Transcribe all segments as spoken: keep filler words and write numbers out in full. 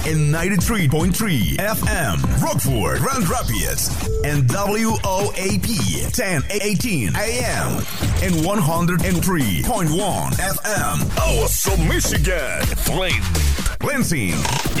en ninety-three point three F M, Rockford, Grand Rapids, and W O A P ten eighteen A M, and one oh three point one F M, Awesome, Michigan, Flint, Lansing,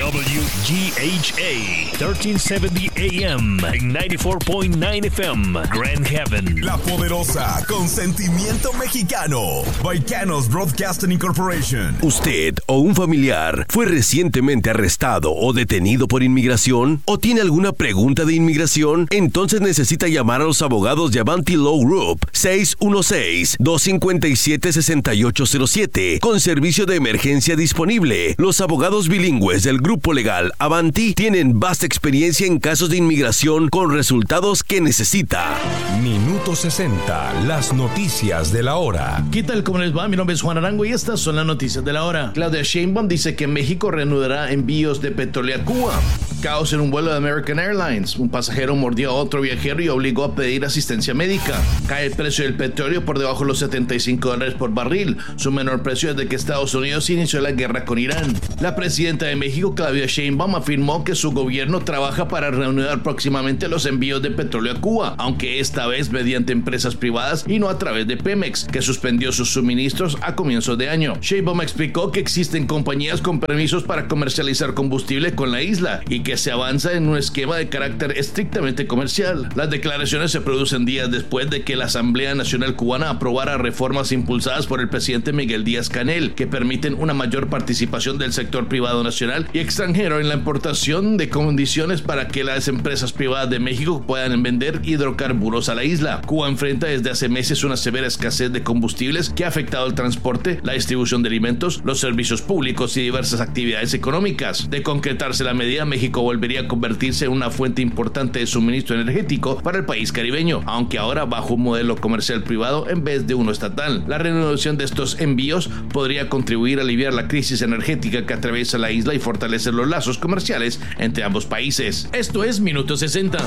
W G H A thirteen seventy A M, and ninety-four point nine F M, Grand Haven. La poderosa, con sentimiento mexicano, Baicanos Broadcasting Incorporation. ¿Usted o un familiar fue recientemente arrestado o detenido por inmigración? ¿O tiene alguna pregunta de inmigración? Entonces necesita llamar a los abogados de Avanti Law Group seis uno seis, dos cinco siete, seis ocho cero siete con servicio de emergencia disponible. Los abogados bilingües del grupo legal Avanti tienen vasta experiencia en casos de inmigración con resultados que necesita. Minuto sesenta, las noticias de la hora. ¿Qué tal? ¿Cómo les va? Mi nombre es Juan Arango y estas son las noticias de la hora. Claudia Sheinbaum dice que México reanudará envíos de petróleo a Cuba. Caos en un vuelo de American Airlines. Un pasajero mordió a otro viajero y obligó a pedir asistencia médica. Cae el precio del petróleo por debajo de los setenta y cinco dólares por barril, su menor precio desde que Estados Unidos inició la guerra con Irán. La presidenta de México, Claudia Sheinbaum, afirmó que su gobierno trabaja para reanudar próximamente los envíos de petróleo a Cuba, aunque esta vez mediante empresas privadas y no a través de Pemex, que suspendió sus suministros a comienzos de año. Sheinbaum explicó que existen compañías con permisos para comercializar combustible con la isla y que se avanza en un esquema de carácter estrictamente comercial. Las declaraciones se producen días después de que la Asamblea Nacional Cubana aprobara reformas impulsadas por el presidente Miguel Díaz-Canel que permiten una mayor participación del sector privado nacional y extranjero en la importación de condiciones para que las empresas privadas de México puedan vender hidrocarburos a la isla. Cuba enfrenta desde hace meses una severa escasez de combustibles que ha afectado el transporte, la distribución de alimentos, los servicios públicos y diversas actividades económicas. De concretarse la medida, México volvería a convertirse en una fuente importante de suministro energético para el país caribeño, aunque ahora bajo un modelo comercial privado en vez de uno estatal. La reanudación de estos envíos podría contribuir a aliviar la crisis energética que atraviesa la isla y fortalecer los lazos comerciales entre ambos países. Esto es Minuto sesenta.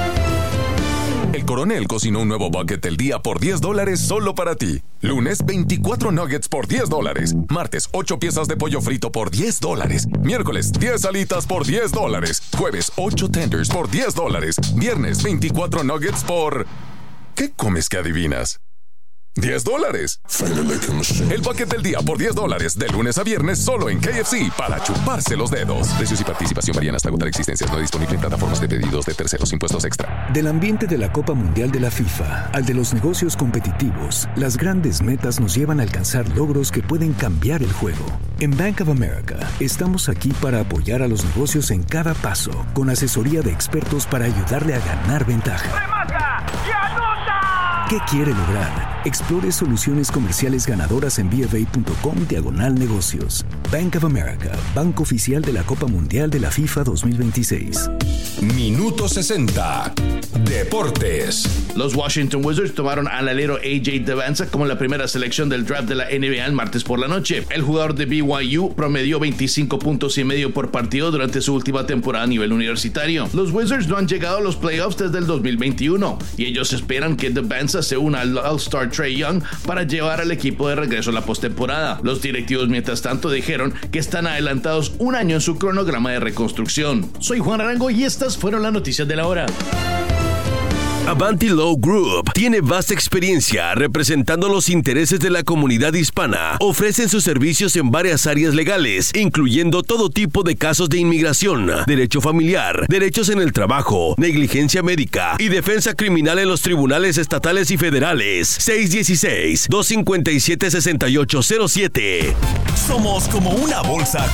El Coronel cocinó un nuevo bucket del día por diez dólares solo para ti. Lunes, veinticuatro nuggets por diez dólares. Martes, ocho piezas de pollo frito por diez dólares. Miércoles, diez alitas por diez dólares. Jueves, ocho tenders por diez dólares. Viernes, veinticuatro nuggets por... ¿Qué comes que adivinas? diez dólares. El bucket del día por diez dólares, de lunes a viernes, solo en K F C, para chuparse los dedos. Precios y participación varían hasta agotar existencias. No disponible en plataformas de pedidos de terceros, impuestos extra. Del ambiente de la Copa Mundial de la FIFA al de los negocios competitivos, las grandes metas nos llevan a alcanzar logros que pueden cambiar el juego. En Bank of America, estamos aquí para apoyar a los negocios en cada paso, con asesoría de expertos para ayudarle a ganar ventaja. ¡Remata y anota! ¿Qué quiere lograr? Explore soluciones comerciales ganadoras en bfa.com diagonal negocios. Bank of America, banco oficial de la Copa Mundial de la FIFA dos mil veintiséis. Minuto sesenta. Deportes. Los Washington Wizards tomaron al alero A J Devanza como la primera selección del draft de la N B A el martes por la noche. El jugador de B Y U promedió veinticinco puntos y medio por partido durante su última temporada a nivel universitario. Los Wizards no han llegado a los playoffs desde el dos mil veintiuno y ellos esperan que Devanza se una al All-Star Trae Young para llevar al equipo de regreso a la postemporada. Los directivos, mientras tanto, dijeron que están adelantados un año en su cronograma de reconstrucción. Soy Juan Arango y estas fueron las noticias de la hora. Avanti Law Group tiene vasta experiencia representando los intereses de la comunidad hispana. Ofrecen sus servicios en varias áreas legales, incluyendo todo tipo de casos de inmigración, derecho familiar, derechos en el trabajo, negligencia médica y defensa criminal en los tribunales estatales y federales. seis uno seis, dos cinco siete, seis ocho cero siete. Somos como una bolsa